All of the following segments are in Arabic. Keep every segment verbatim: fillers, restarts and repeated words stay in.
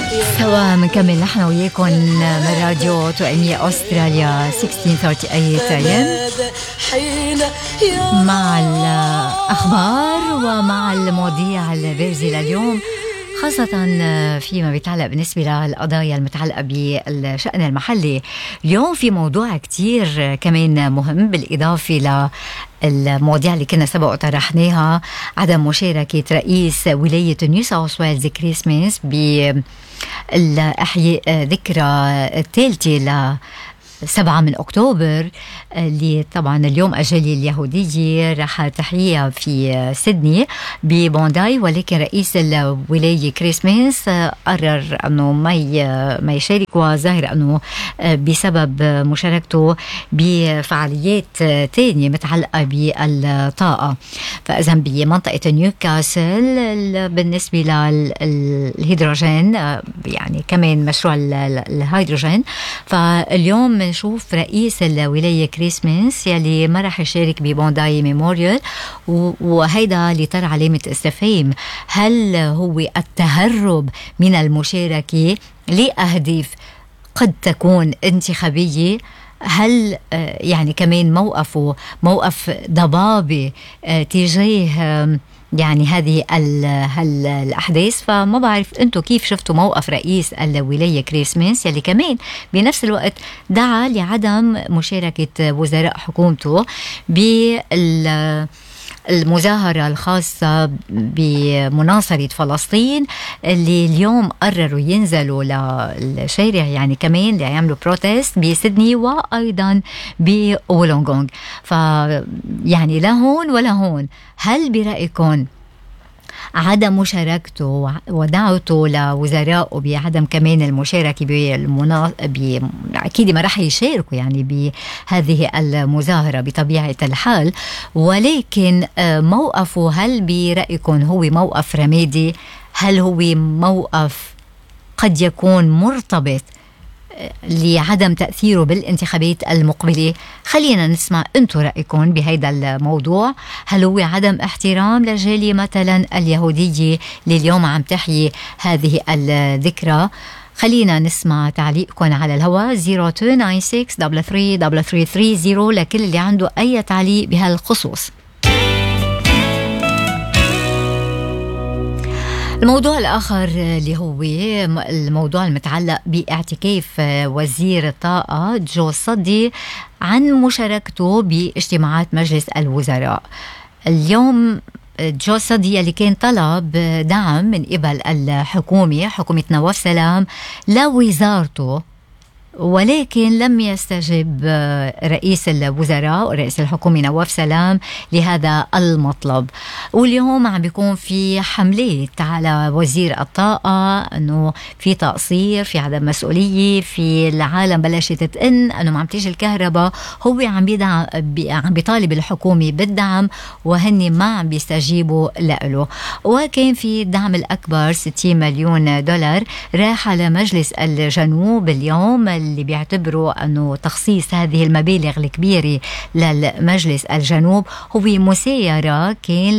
سوا منكمل نحن وياكم من راديو توأمية أستراليا ستة عشر ثلاثين أيام مع الأخبار ومع المواضيع البارزة لليوم، خاصة فيما بيتعلق بالنسبة للقضايا المتعلقة بالشأن المحلي. اليوم في موضوع كتير كمان مهم بالإضافة للمواضيع اللي كنا سبق وطرحناها، عدم مشاركة رئيس ولاية نيو ساوث ويلز كريسماس بالإحياء ذكرى الثالثة ل سبعة من أكتوبر، اللي طبعا اليوم أجالي اليهودية راح تحييها في سيدني ببونداي، ولكن رئيس الولاية كريسماس قرر أنه ما ما يشارك، وظاهر أنه بسبب مشاركته بفعاليات تانية متعلقة بالطاقة. فإذا بمنطقة نيوكاسل بالنسبة للهيدروجين، يعني كمان مشروع الهيدروجين، فاليوم نشوف رئيس الولاية كريسماس يلي ما راح يشارك ببونداي ميموريال، وهيدا اللي طرح علامة استفهام. هل هو التهرب من المشاركة لأهداف قد تكون انتخابية؟ هل يعني كمان موقفه موقف ضبابي تجاه يعني هذه الأحداث؟ فما بعرف أنتوا كيف شفتوا موقف رئيس الولاية كريسماس يلي كمان بنفس الوقت دعا لعدم مشاركة وزراء حكومته بال المظاهرة الخاصة بمناصرة فلسطين، اللي اليوم قرروا ينزلوا للشارع يعني كمان ليعملوا بروتست بسيدني وأيضا بولونغونغ. فيعني لا هون ولا هون، هل برأيكم عدم مشاركته ودعوته لوزرائه بعدم كمان المشاركة بالمنا... ب... أكيد ما راح يشاركوا يعني بهذه المظاهرة بطبيعة الحال، ولكن موقفه هل برأيكم هو موقف رمادي؟ هل هو موقف قد يكون مرتبط لعدم تأثيره بالانتخابات المقبلة؟ خلينا نسمع انتو رأيكم بهيدا الموضوع. هل هو عدم احترام لجالية مثلا اليهودية اللي اليوم عم تحيي هذه الذكرى؟ خلينا نسمع تعليقكم على الهواء صفر اثنين تسعة ستة ثلاثة ثلاثة ثلاثة ثلاثة ثلاثين لكل اللي عنده أي تعليق بهالخصوص. الموضوع الآخر اللي هو الموضوع المتعلق باعتكاف وزير الطاقة جو صدي عن مشاركته باجتماعات مجلس الوزراء. اليوم جو صدي اللي كان طلب دعم من قبل الحكومة حكومة نواف سلام لوزارته، ولكن لم يستجب رئيس الوزراء ورئيس الحكومة نواف سلام لهذا المطلب. واليوم عم بيكون في حملات على وزير الطاقة أنه في تقصير، في عدم مسؤولية، في العالم بلشت تتقن أنه ما عم تيجي الكهرباء. هو عم بيدعم، عم بيطالب الحكومة بالدعم وهن ما عم بيستجيبوا له. وكان في الدعم الأكبر ستين مليون دولار راح على مجلس الجنوب اليوم، اللي بيعتبروا أنه تخصيص هذه المبالغ الكبيرة للمجلس الجنوب هو مسايرة كان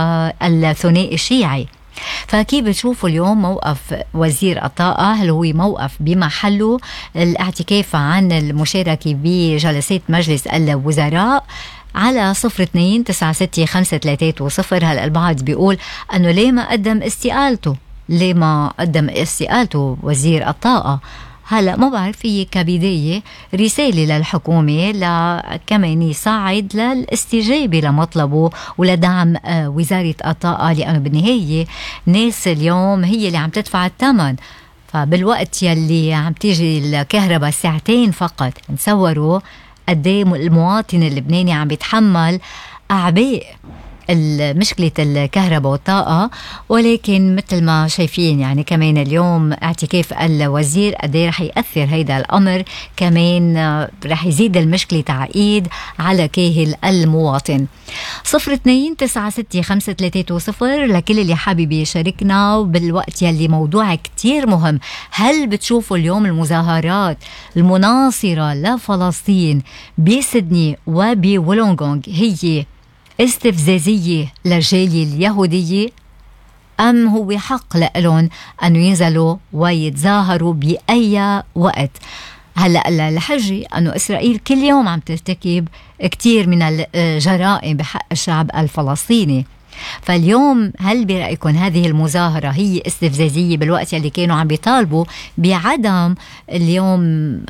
للثنائي الشيعي. فكيف بتشوفوا اليوم موقف وزير الطاقة؟ هل هو موقف بمحله الاعتكاف عن المشاركة بجلسات مجلس الوزراء؟ على صفر اثنين تسعة ستة خمسة ثلاثة صفر. هل البعض بيقول أنه ليه ما قدم استقالته؟ ليه ما قدم استقالته وزير الطاقة؟ هلا ما بعرف، في كبداية رسالة للحكومة لكمان يصعد للاستجابة لمطلبه ولدعم وزارة الطاقة، لأنه بالنهاية ناس اليوم هي اللي عم تدفع الثمن. فبالوقت يلي عم تيجي الكهرباء ساعتين فقط، نصوروا قد ايه المواطن اللبناني عم بيتحمل أعباء المشكلة الكهرباء والطاقة. ولكن مثل ما شايفين يعني كمان اليوم اعتكاف الوزير قد ايه رح يأثر هيدا الأمر، كمان رح يزيد المشكلة تعقيد على كاهل المواطن. صفر اثنين تسعة ستة خمسة ثلاثة صفر لكل اللي حابب يشاركنا بالوقت يلي موضوع كتير مهم. هل بتشوفوا اليوم المظاهرات المناصرة لفلسطين بسيدني وبولونغونغ هي استفزازية للجالية اليهودية، أم هو حق لهم أن ينزلوا ويتظاهروا بأي وقت؟ هلأ الحجي أنه إسرائيل كل يوم عم ترتكب كتير من الجرائم بحق الشعب الفلسطيني. فاليوم هل برأيكم هذه المظاهرة هي استفزازية بالوقت اللي كانوا عم بيطالبوا بعدم اليوم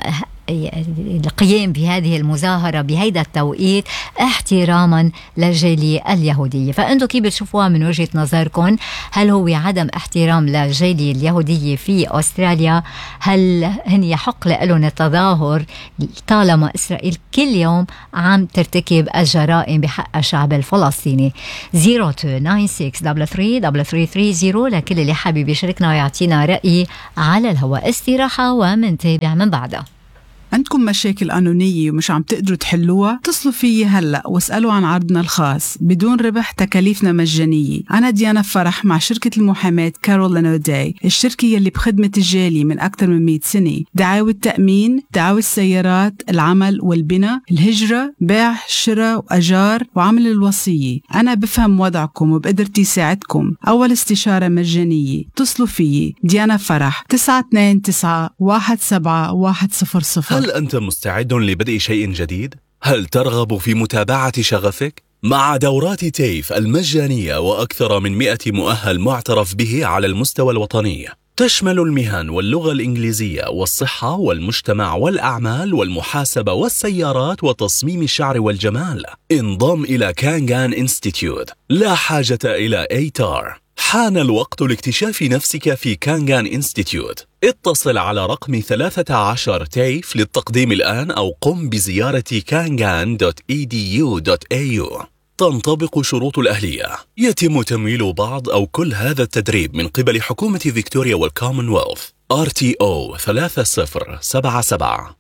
القيام بهذه المظاهرة بهيدا التوقيت احتراما للجالية اليهودية؟ فأنتم كيف بتشوفوها من وجهة نظركم؟ هل هو عدم احترام للجالية اليهودية في أستراليا؟ هل هن يحق لهم التظاهر طالما إسرائيل كل يوم عم ترتكب الجرائم بحق الشعب الفلسطيني؟ صفر اثنين تسعة ستة ثلاثة ثلاثة ثلاثة ثلاثة ثلاثة صفر لكل اللي حابب يشاركنا ويعطينا رأي على الهواء. استراحة ومنتابع من بعدها. عندكم مشاكل قانونية ومش عم تقدروا تحلوها؟ اتصلوا فيي هلأ واسألوا عن عرضنا الخاص بدون ربح، تكاليفنا مجانية. أنا ديانا فرح مع شركة المحاماة كارول لانوداي، الشركة يلي بخدمة الجالية من أكثر من مئة سنة. دعاوى التأمين، دعاوى السيارات، العمل والبناء، الهجرة، بيع، شراء وأجار، وعمل الوصية. أنا بفهم وضعكم وبقدرتي ساعدكم. أول استشارة مجانية. اتصلوا فيي ديانا فرح تسعة اثنين تسعة واحد سبعة واحد صفر صفر. هل أنت مستعد لبدء شيء جديد؟ هل ترغب في متابعة شغفك؟ مع دورات تيف المجانية وأكثر من مئة مؤهل معترف به على المستوى الوطني، تشمل المهن واللغة الإنجليزية والصحة والمجتمع والأعمال والمحاسبة والسيارات وتصميم الشعر والجمال. انضم إلى كانغان إنستيتيوت، لا حاجة إلى إيتار. حان الوقت لاكتشاف نفسك في كانغان إنستيتيوت. اتصل على رقم ثلاثة عشر تيف للتقديم الآن أو قم بزيارة كانغان دوت إي دي يو دوت إيه يو. تنطبق شروط الأهلية. يتم تمويل بعض أو كل هذا التدريب من قبل حكومة فيكتوريا والكومنولث. آر تي أو ثلاثة صفر سبعة سبعة.